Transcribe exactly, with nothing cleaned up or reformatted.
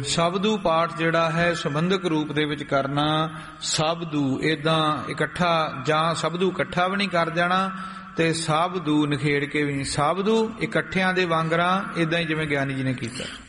ਸ਼ਬਦੂ ਪਾਠ ਜਿਹੜਾ ਹੈ ਸੰਬੰਧਕ ਰੂਪ ਦੇ ਵਿੱਚ ਕਰਨਾ। ਸ਼ਬਦੂ ਏਦਾਂ ਇਕੱਠਾ ਜਾਂ ਸ਼ਬਦੂ ਇਕੱਠਾ ਵੀ ਨਹੀਂ ਕਰ ਜਾਣਾ ਤੇ ਸ਼ਬਦੂ ਨਿਖੇੜ ਕੇ ਵੀ ਨਹੀਂ। ਸ਼ਬਦੂ ਇਕੱਠਿਆਂ ਦੇ ਵਾਂਗਰਾਂ ਏਦਾਂ ਹੀ ਜਿਵੇਂ ਗਿਆਨੀ ਜੀ ਨੇ ਕੀਤਾ।